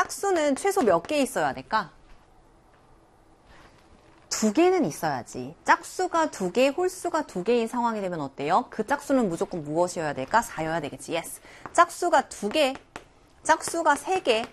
짝수는 최소 몇 개 있어야 될까? 2개는 있어야지. 짝수가 2개, 홀수가 2개인 상황이 되면 어때요? 그 짝수는 무조건 무엇이어야 될까? 4여야 되겠지. 예스. 짝수가 2개, 짝수가 3개,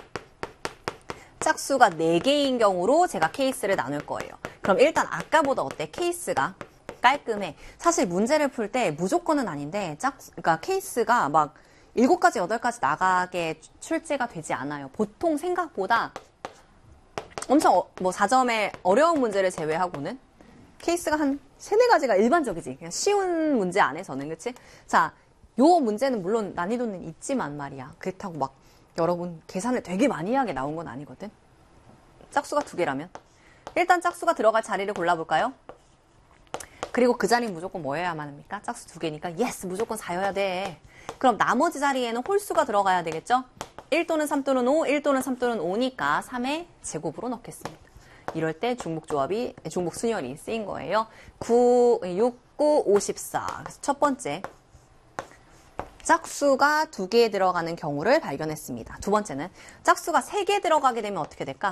짝수가 4개인 경우로 제가 케이스를 나눌 거예요. 그럼 일단 아까보다 어때? 케이스가 깔끔해. 사실 문제를 풀 때 무조건은 아닌데 그러니까 케이스가 막 7가지, 8가지 나가게 출제가 되지 않아요. 보통 생각보다 엄청 뭐 4점의 어려운 문제를 제외하고는 케이스가 한 3, 4가지가 일반적이지. 그냥 쉬운 문제 안에서는. 그치? 자, 요 문제는 물론 난이도는 있지만 말이야. 그렇다고 막 여러분 계산을 되게 많이 하게 나온 건 아니거든. 짝수가 2개라면. 일단 짝수가 들어갈 자리를 골라볼까요? 그리고 그 자리는 무조건 뭐여야만 합니까? 짝수 2개니까 예스 무조건 4여야 돼. 그럼 나머지 자리에는 홀수가 들어가야 되겠죠? 1 또는 3 또는 5, 1 또는 3 또는 5니까 3의 제곱으로 넣겠습니다. 이럴 때 중복조합이, 중복순열이 쓰인 거예요. 9, 6, 9, 54. 그래서 첫 번째, 짝수가 2개 들어가는 경우를 발견했습니다. 두 번째는 짝수가 3개 들어가게 되면 어떻게 될까?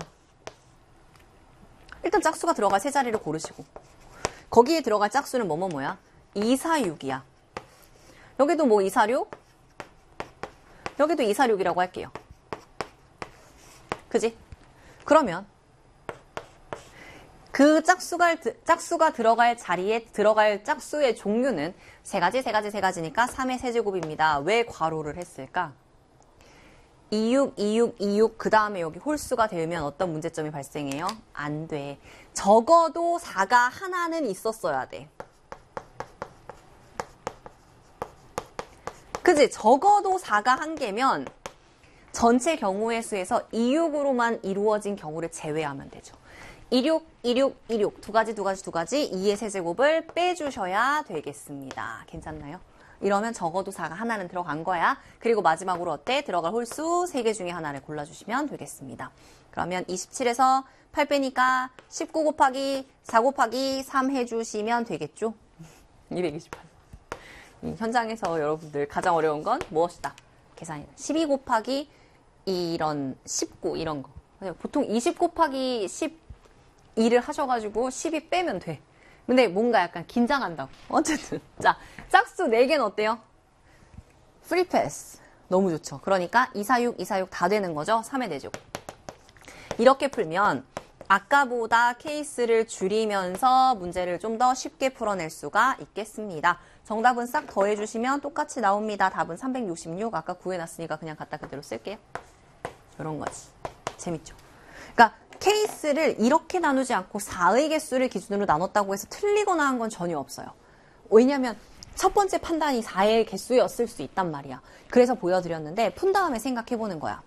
일단 짝수가 들어갈 세 자리를 고르시고 거기에 들어갈 짝수는 뭐야? 2, 4, 6이야. 여기도 뭐 2, 4, 6? 여기도 2, 4, 6이라고 할게요. 그지? 그러면 그 짝수가 들어갈 자리에 들어갈 짝수의 종류는 3가지, 3가지, 3가지니까 3의 세제곱입니다. 왜 괄호를 했을까? 26, 26, 26, 그 다음에 여기 홀수가 되면 어떤 문제점이 발생해요? 안 돼. 적어도 4가 하나는 있었어야 돼. 그지? 적어도 4가 한 개면 전체 경우의 수에서 26으로만 이루어진 경우를 제외하면 되죠. 26, 26, 26 두 가지 2의 세제곱을 빼주셔야 되겠습니다. 괜찮나요? 이러면 적어도 4가 하나는 들어간 거야. 그리고 마지막으로 어때? 들어갈 홀수 3개 중에 하나를 골라주시면 되겠습니다. 그러면 27에서 8 빼니까 19 곱하기 4 곱하기 3 해주시면 되겠죠? 228. 현장에서 여러분들 가장 어려운 건 무엇이다? 계산이다. 12 곱하기 이런 19 이런 거. 보통 20 곱하기 12를 하셔가지고 12 빼면 돼. 근데 뭔가 약간 긴장한다고. 어쨌든 자, 짝수 4개는 어때요? 프리 패스. 너무 좋죠. 그러니까 2, 4, 6, 2, 4, 6 다 되는 거죠. 3의 대제곱. 이렇게 풀면 아까보다 케이스를 줄이면서 문제를 좀 더 쉽게 풀어낼 수가 있겠습니다. 정답은 싹 더해주시면 똑같이 나옵니다. 답은 366. 아까 구해놨으니까 그냥 갖다 그대로 쓸게요. 이런 거지. 재밌죠? 그러니까 케이스를 이렇게 나누지 않고 4의 개수를 기준으로 나눴다고 해서 틀리거나 한 건 전혀 없어요. 왜냐면 첫 번째 판단이 4의 개수였을 수 있단 말이야. 그래서 보여드렸는데 푼 다음에 생각해보는 거야.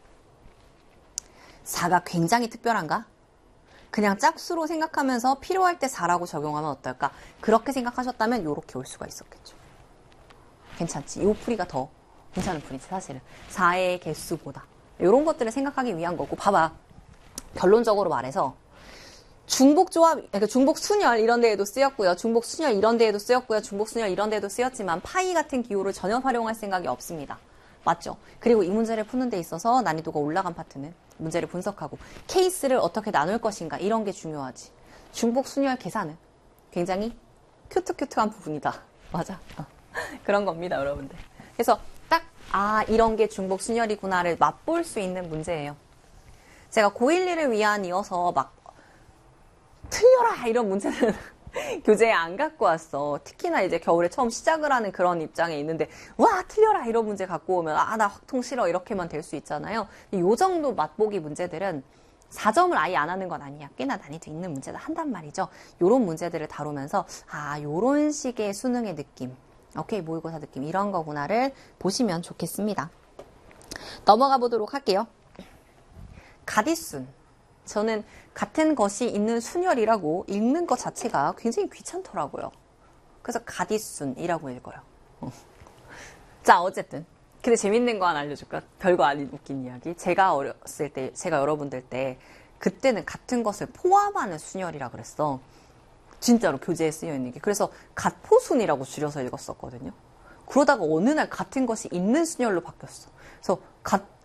4가 굉장히 특별한가? 그냥 짝수로 생각하면서 필요할 때 4라고 적용하면 어떨까? 그렇게 생각하셨다면 이렇게 올 수가 있었겠죠. 괜찮지? 이 풀이가 더 괜찮은 풀이지 사실은. 4의 개수보다. 이런 것들을 생각하기 위한 거고 봐봐. 결론적으로 말해서 중복조합, 그러니까 중복순열 이런 데에도 쓰였고요. 중복순열 이런 데에도 쓰였고요. 중복순열 이런 데에도 쓰였지만 파이 같은 기호를 전혀 활용할 생각이 없습니다. 맞죠? 그리고 이 문제를 푸는 데 있어서 난이도가 올라간 파트는 문제를 분석하고 케이스를 어떻게 나눌 것인가 이런 게 중요하지. 중복순열 계산은 굉장히 큐트한 부분이다. 맞아. 그런 겁니다, 여러분들. 그래서 딱 이런 게 중복순열이구나를 맛볼 수 있는 문제예요. 제가 고1, 1을 위한 이어서 막 틀려라 이런 문제는 교재에 안 갖고 왔어. 특히나 이제 겨울에 처음 시작을 하는 그런 입장에 있는데 와 틀려라 이런 문제 갖고 오면 나 확통 싫어 이렇게만 될 수 있잖아요. 요 정도 맛보기 문제들은 4점을 아예 안 하는 건 아니야. 꽤나 난이도 있는 문제다 한단 말이죠. 요런 문제들을 다루면서 요런 식의 수능의 느낌, 오케이 모의고사 느낌 이런 거구나를 보시면 좋겠습니다. 넘어가 보도록 할게요. 가디순. 저는 같은 것이 있는 순열이라고 읽는 것 자체가 굉장히 귀찮더라고요. 그래서 가디순이라고 읽어요. 자, 어쨌든. 근데 재밌는 거 하나 알려줄까? 별거 아닌 웃긴 이야기. 제가 어렸을 때, 제가 여러분들 때, 그때는 같은 것을 포함하는 순열이라 그랬어. 진짜로 교재에 쓰여 있는 게. 그래서 갓포순이라고 줄여서 읽었었거든요. 그러다가 어느 날 같은 것이 있는 순열로 바뀌었어. 그래서